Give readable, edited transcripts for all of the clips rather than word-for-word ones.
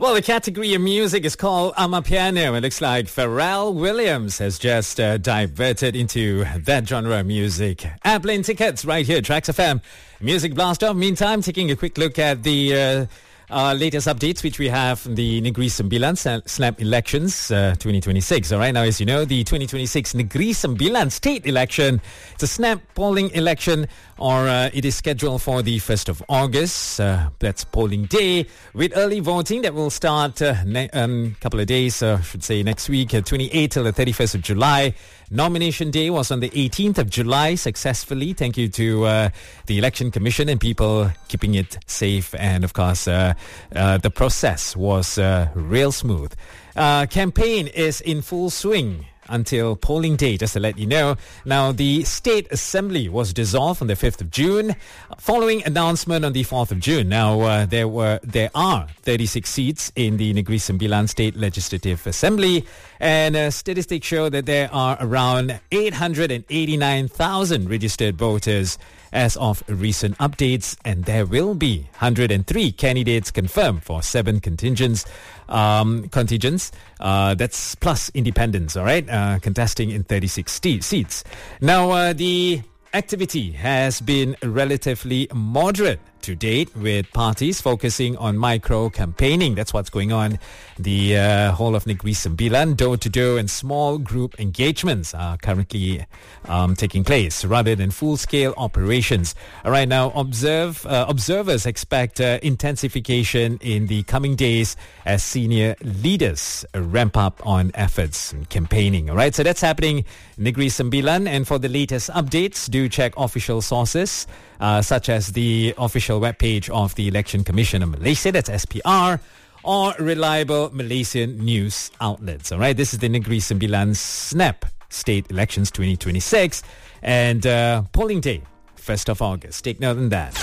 Well, the category of music is called Amapiano. It looks like Pharrell Williams has just diverted into that genre of music. Airplane tickets right here, Tracks FM. Music Blast Off. Meantime, taking a quick look at the latest updates which we have from the Negeri Sembilan snap elections 2026. All right, now as you know, the 2026 Negeri Sembilan state election, it's a snap polling election, or it is scheduled for the 1st of August. That's polling day, with early voting that will start a couple of days, I should say next week, 28th till the 31st of July. Nomination day was on the 18th of July successfully. Thank you to the Election Commission and people keeping it safe. And of course, the process was real smooth. Campaign is in full swing until polling day, just to let you know. Now, the State Assembly was dissolved on the 5th of June, following announcement on the 4th of June. Now, there are 36 seats in the Negeri Sembilan State Legislative Assembly, and statistics show that there are around 889,000 registered voters as of recent updates, and there will be 103 candidates confirmed for 7 contingents. That's plus independents, all right, contesting in 36 seats. Now, the activity has been relatively moderate to date, with parties focusing on micro-campaigning. That's what's going on. The whole of Negeri Sembilan, door-to-door and small group engagements are currently taking place rather than full-scale operations. All right, now observers expect intensification in the coming days as senior leaders ramp up on efforts and campaigning. All right, so that's happening in Negeri Sembilan, and for the latest updates, do check official sources such as the official webpage of the Election Commission of Malaysia, that's SPR, or reliable Malaysian news outlets. All right, this is the Negeri Sembilan Snap State Elections 2026, and polling day, 1st of August. Take note on that.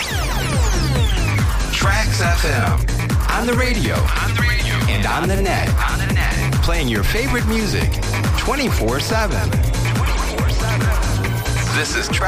Tracks FM. On the radio. And on the net. Playing your favorite music 24/7. This is Tracks.